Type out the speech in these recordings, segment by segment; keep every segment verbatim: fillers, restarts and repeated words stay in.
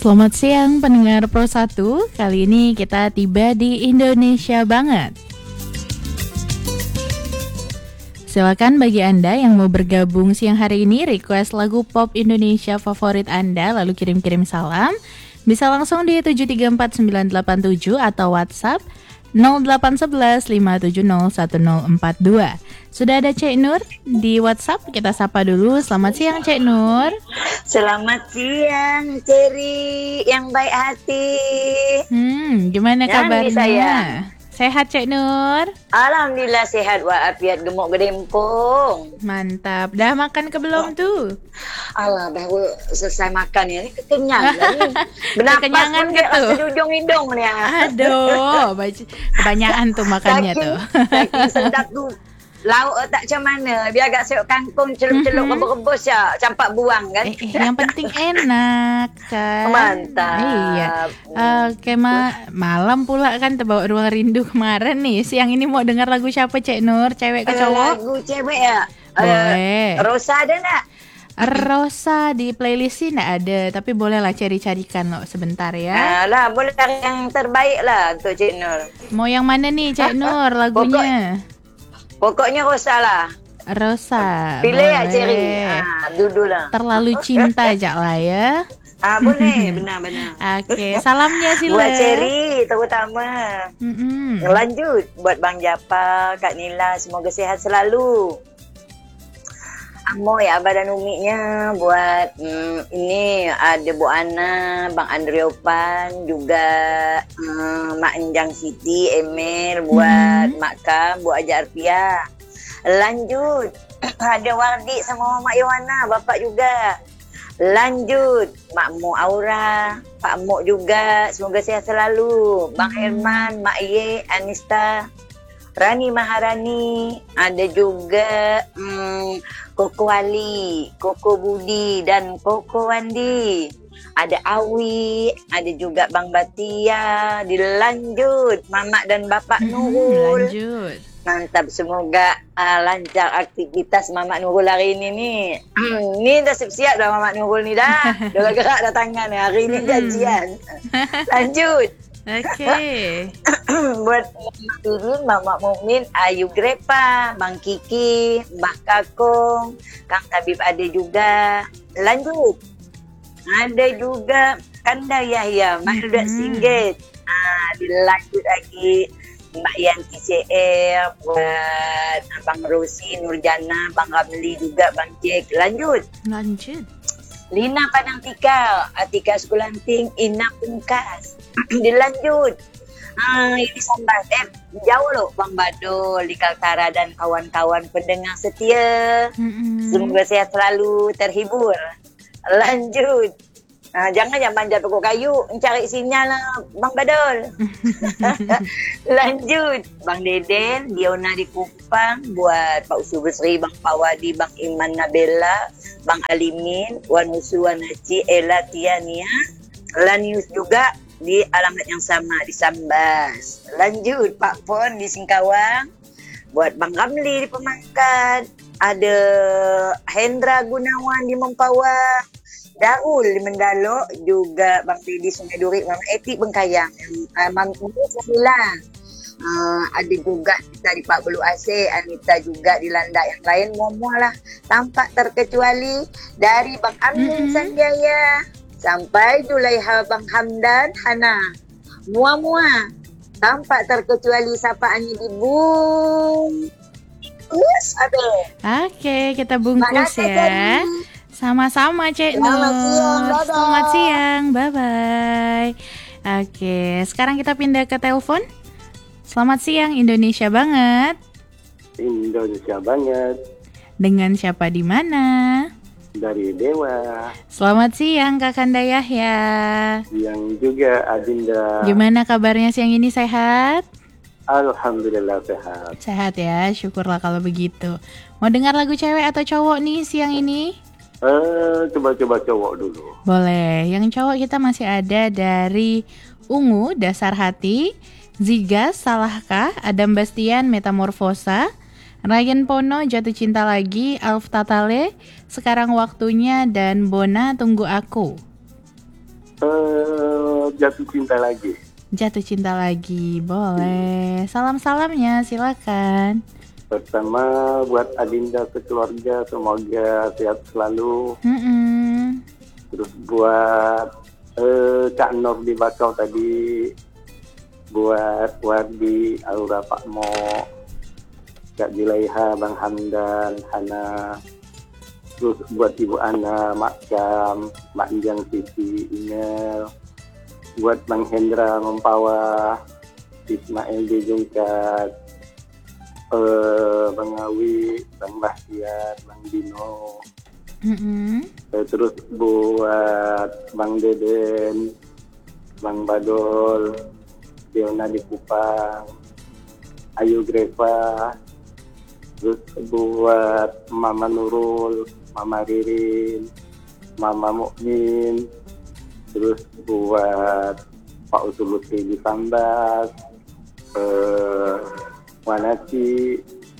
Selamat siang pendengar Pro satu. Kali ini kita tiba di Indonesia Banget. Silakan bagi Anda yang mau bergabung siang hari ini, request lagu pop Indonesia favorit Anda, lalu kirim-kirim salam. Bisa langsung di tujuh tiga empat sembilan delapan tujuh atau WhatsApp nol delapan satu satu lima tujuh nol satu nol empat dua. Sudah ada Cek Nur di WhatsApp, kita sapa dulu. Selamat siang Cek Nur. Selamat siang Ceri yang baik hati. Hmm, gimana Dan kabarnya? Saya. Sehat Cek Nur? Alhamdulillah sehat walafiat, gemuk gedempung. Mantap. Dah makan ke belum tuh? Alah, baru selesai makan ya. Ini kekenyang nih. Bernapas Kekenyangan pun gitu. rasa di ujung hidung nih. Aduh, baj- kebanyakan tuh makannya Saking, tuh. saking sedap tuh. Lauk tak macam mana. Biar agak sayur kangkung celup-celup Mhm. rebus-rebus ya. Campak buang kan. Eh, eh, yang penting enak kan. Mantap. Iya. Oke, ma- malam pula kan terbawa ruang rindu kemarin nih. Siang ini mau dengar lagu siapa Cek Nur? Cewek ke cowok? Lagu cewek ya. Boleh. Uh, Rosa ada nak? Rosa di playlist sih nggak ada, tapi bolehlah cari-carikan loh sebentar ya. Alah, boleh cari yang terbaik lah untuk Cik Nur. Mau yang mana nih Cek Nur lagunya? Pokoknya Rosa lah. Rosa. Pilih ya boleh. Ceri. Ah, duduk lah. Terlalu cinta aja lah ya. Ah, boleh, benar-benar. Oke, salamnya sila. Buat Ceri terutama. Mm-mm. Lanjut buat Bang Japa, Kak Nila, semoga sehat selalu. Amoy, Abah dan Umiknya buat mm, ini ada Bu Ana, Bang Andriopan, juga mm, Mak Enjang Siti, Emil, buat Hmm. Mak Kam, Bu Aja Arpia. Lanjut ada Wardi sama Mak Yohana, Bapak juga. Lanjut Mak Mu Aura, Pak Mok juga, semoga sehat selalu. Bang Herman, Mak Ye, Anista, Rani Maharani, ada juga hmm, Koko Wali, Koko Budi, dan Koko Wandi. Ada Awi, ada juga Bang Batia. Dilanjut Mamak dan Bapak Mm-mm, Nurul. lanjut. Mantap, semoga uh, lancar aktivitas Mamak Nurul hari ini nih. Ni dah siap-siap dah Mamak Nurul ni dah. Dah gerak dah tangan ni. Hari ni janjian. Lanjut. Oke. Buat Mak Turun, Mamak Mukmin, Ayu Grepa, Bang Kiki, Mbak Kakong, Kang Tabib ada juga. Lanjut. Ada juga Kanda Yahya, Mak Dudak Mhm. Singgit. Ah, dilanjut lagi Mbak Yanti C R, buat Abang Rosi, Nurjana, Bang Ramli juga, Bang Cek. Lanjut. Lanjut. Lina Padang Tikal, Atika Sekulanting, Ina Pungkas. Dilanjut. Ah, ini sambat. Eh, jauh loh Bang Badul, di Kaltara dan kawan-kawan pendengar setia. Mm-mm. Semoga sehat selalu, terhibur. Lanjut. Ah, jangan yang manjat pokok kayu, mencari sinyal lah Bang Badul. Lanjut. Bang Deden, Diona di Kupang, buat Pak Usu Besri, Bang Pawadi, Bang Iman Nabella, Bang Alimin, Wan Usu, Wan Haji, Ella Tiania. Lanius juga di alamat yang sama di Sambas. Lanjut Pak Pon di Singkawang, buat Bang Ramli di Pemangkat, ada Hendra Gunawan di Mempawah, Darul di Mendalo, juga Bang Didi Sungai Duri, Bang Eti Bengkayang, uh, Bang Sembilan. Uh, ada juga kita di Pak Belu A C, Anita juga di Landak yang lain, semua lah tampak terkecuali dari Bang Amin Mm-mm. Sanjaya sampai Julaiha Bang Hamdan Hana. Mua-mua tampak terkecuali sapaannya di Bung. Yes, ada. Oke, kita bungkus Makasih, ya. Tadi. Sama-sama Cek Nur. Selamat siang, dadah. Selamat siang, bye-bye. Oke, sekarang kita pindah ke telepon. Selamat siang Indonesia Banget. Indonesia Banget Dengan siapa di mana? dari Dewa, Selamat siang Kakanda Yahya. yang juga Adinda. Gimana kabarnya siang ini, sehat? Alhamdulillah sehat. Sehat ya, syukurlah kalau begitu. Mau dengar lagu cewek atau cowok nih siang ini? Eh, coba-coba cowok dulu. Boleh, yang cowok kita masih ada dari Ungu, Dasar Hati, Zigas, Salahkah, Adam Bastian, Metamorfosa, Ryan Pono, Jatuh Cinta Lagi, Alf Tatale, Sekarang Waktunya, dan Bona, Tunggu Aku. Eh, jatuh cinta lagi. Jatuh cinta lagi, boleh. Salam-salamnya, silakan. Pertama buat Adinda sekeluarga, semoga sehat selalu. Mm-mm. Terus buat eh, Kak Nur di Bakau tadi, buat Wardi, Aura Pak Mo, Kak Julaiha, Bang Hamdan, Hana. Terus buat Ibu Ana, Mak Cam, Mak Injang Siti, Inel. Buat Bang Hendra Mempawah, Ismail di Jungkat, eh, Bang Awi, Bang Bahtiar, Bang Dino. Mm-mm. Eh, terus buat Bang Deden, Bang Badol, Deona di Kupang, Ayu Greva. Terus buat Mama Nurul, Mama Ririn, Mama Mukmin. Terus buat Pak Usul Lutfi di Sambas, eh, Wanaci,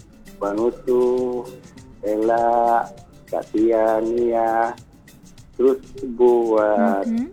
Wanusu, Ella, Kak Tia, Nia. Terus buat Mhm.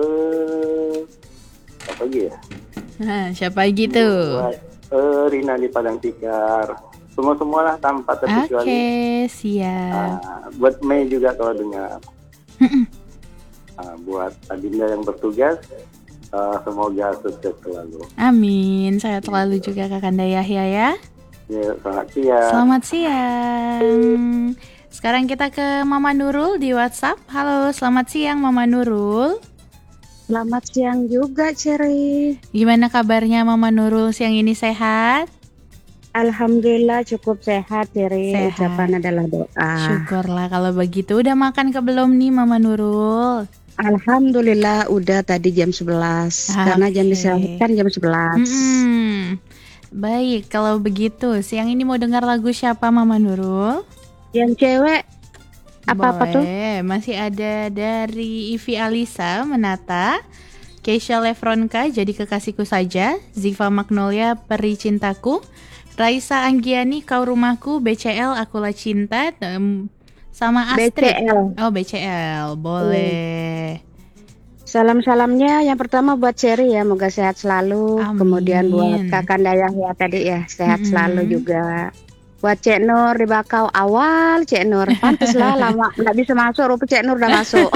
eh apa lagi ya? Nah, siapa lagi tuh? Buat eh, Rina di Padang Tikar. Semua-semua lah tanpa Oke, terkecuali. siap. Ah, buat Mei juga kalau dengar. Mm-mm. Ah, buat Adinda yang bertugas, ah, semoga sukses selalu. Amin, sehat selalu juga Kakanda Yahya ya. Ya, selamat siang. Selamat siang. Sekarang kita ke Mama Nurul di WhatsApp. Halo, selamat siang Mama Nurul. Selamat siang juga, Ceri. Gimana kabarnya Mama Nurul siang ini, sehat? Alhamdulillah cukup sehat, Ceri. Sehat. Ucapan adalah doa. Syukurlah kalau begitu. Udah makan ke belum nih Mama Nurul? Alhamdulillah udah tadi jam sebelas. Ah, Karena jam oke. disehatkan jam sebelas. Mm-mm. Baik, kalau begitu siang ini mau dengar lagu siapa Mama Nurul? Yang cewek apa-apa tuh? Boleh, masih ada dari Ivi Alisa, Menata, Keisha Lefronka, Jadi Kekasihku Saja, Ziva Magnolia, Peri Cintaku, Raisa Anggiani, Kau Rumahku, B C L, Akulah Cinta, em, sama B C Astrid. L. Oh, B C L, boleh. Salam-salamnya yang pertama buat Ceri ya, moga sehat selalu. Amin. Kemudian buat Kakanda Yahya tadi ya, sehat Mm-mm. selalu juga. Buat Cek Nur di Bakau, awal Cek Nur, pantes lah lama nggak bisa masuk, rupa Cek Nur udah masuk.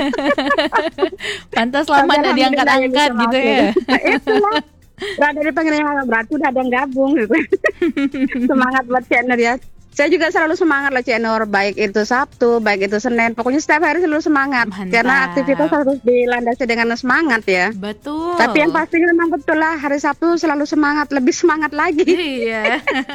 Pantas lama Tapi nggak diangkat-angkat alhamdulillah gitu bisa ya. masuk. Itulah. Berada di panggilan berarti udah ada yang gabung gitu. Semangat buat Cek Nur ya. Saya juga selalu semangat lah Cek Nur, baik itu Sabtu, baik itu Senin, pokoknya setiap hari selalu semangat. Mantap. Karena aktivitas harus dilandasi dengan semangat ya. Betul. Tapi yang pasti memang betul lah, hari Sabtu selalu semangat, lebih semangat lagi. Iya.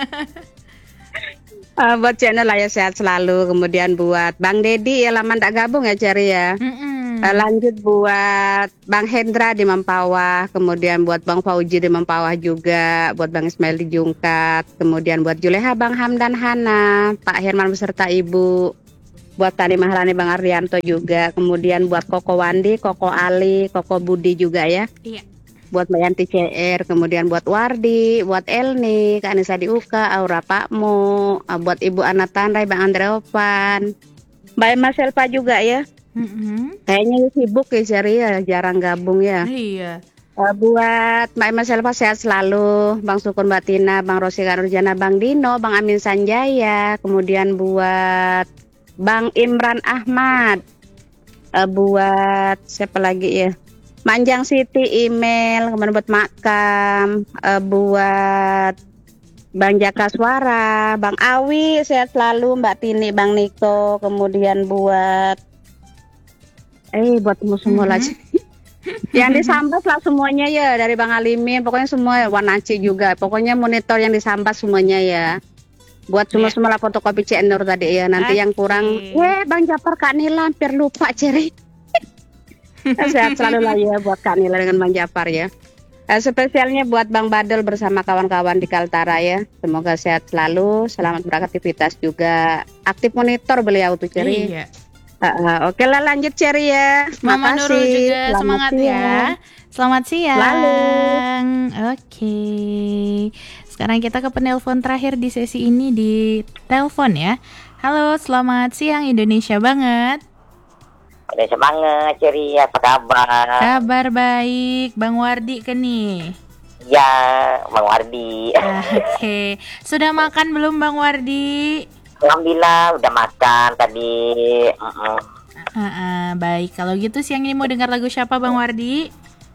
Uh, buat channel lah ya, sehat selalu. Kemudian buat Bang Dedi ya, lama tak gabung ya Ceri ya. Mm-mm. Uh, lanjut buat Bang Hendra di Mempawah, kemudian buat Bang Fauji di Mempawah juga, buat Bang Ismail di Jungkat, kemudian buat Juleha, Bang Hamdan, Hana, Pak Herman beserta Ibu, buat Tani Maharani, Bang Arianto juga, kemudian buat Koko Wandi, Koko Ali, Koko Budi juga ya. Iya. Buat Mbak Yanti C R, kemudian buat Wardi, buat Elni, Kak Anissa di Uka, Aura Pakmu, uh, buat Ibu Ana Tandai, Bang Andre Opan, Mbak Emma Selva juga ya. Mm-mm. Kayaknya sibuk ya Ceri ya, jarang gabung ya. Iya. Uh, buat Mbak Emma Selva sehat selalu, Bang Sukun Batina, Bang Rosika Nurjana, Bang Dino, Bang Amin Sanjaya, kemudian buat Bang Imran Ahmad, uh, buat siapa lagi ya? Manjang Siti email, kemudian buat Makam, uh, buat Bang Jaka Suara, Bang Awi sehat selalu, Mbak Tini, Bang Niko, kemudian buat eh buat semua semua Mhm. lagi. Yang disambas lah semuanya ya, dari Bang Alimin, pokoknya semua, Wanaci juga, pokoknya monitor yang disambas semuanya ya. Buat semua semua lah fotokopi C Nur tadi ya. Nanti yang kurang, Oke. eh Bang Japar Kak Nila hampir lupa Ceri. Sehat selalu lah ya buat Kak Nila dengan Bang Japar ya. Eh, spesialnya buat Bang Badel bersama kawan-kawan di Kaltara ya. Semoga sehat selalu, selamat beraktivitas juga. Aktif monitor beliau tuh Ceri. Iya. Uh, uh, Oke lah lanjut Ceri ya. Mama Makasih. Nurul juga Selamat semangat siang. ya. Selamat siang. Lalu. Oke. Sekarang kita ke penelpon terakhir di sesi ini di telepon ya. Halo, selamat siang Indonesia banget. Ada semangat, ceria, apa kabar? Kabar baik, Bang Wardi ke nih? Ya, Bang Wardi. Ah, Oke, sudah makan belum Bang Wardi? Alhamdulillah udah makan tadi. Uh-uh. Ah, ah, baik, kalau gitu siang ini mau dengar lagu siapa Bang Wardi?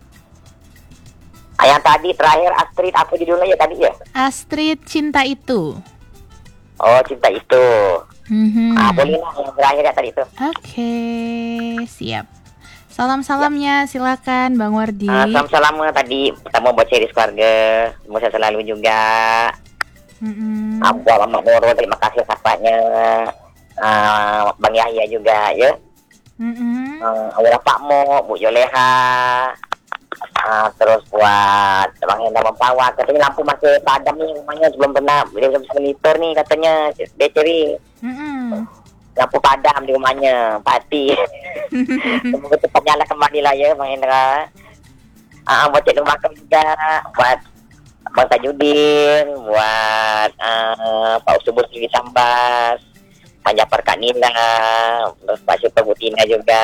Ah, Yang tadi terakhir Astrid, apa judulnya ya tadi ya? Astrid Cinta Itu. Oh, Cinta Itu. Mhm. Ah, boleh lah yang terakhir ya tadi itu. Oke, siap. Salam-salamnya silakan Bang Wardi. Ah, salam-salam tadi pertama buat Ceris keluarga, semoga selalu juga. Mm-mm. Ah, buat Mama Moro, terima kasih sapanya. Ah, Bang Yahya juga ya. Mm-mm. Uh, Awal Pak Mo, Bu Yoleha. Ah, terus buat Bang Hendra Mempawa, katanya lampu masih padam nih rumahnya, belum pernah beliau semester nih katanya Deceri. Mm-mm. Lampu padam di rumahnya, pati. Semoga cepat nyala kembali lah ya Bang Hendra. Ah, buat Cik Numakam juga, buat Bang Tajudin, buat uh, Pak Usubus Dewi Sambas, Pak Japar Kak Nina, terus Pak Super Butina juga,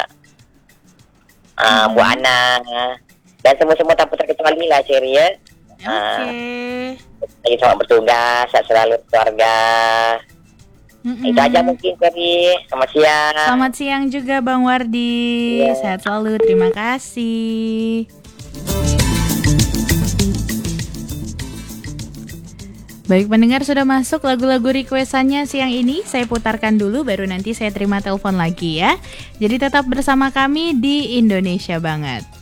uh, Bu Ana, dan semua-semua tanpa terkecuali lah Ceri ya. Oke. Lagi selamat bertugas, sehat selalu keluarga. Mm-mm. Itu aja mungkin Ceri. Selamat siang. Selamat siang juga Bang Wardi. Iya. Sehat selalu, terima kasih. Baik pendengar, sudah masuk lagu-lagu requestannya siang ini. Saya putarkan dulu, baru nanti saya terima telepon lagi ya. Jadi tetap bersama kami di Indonesia Banget.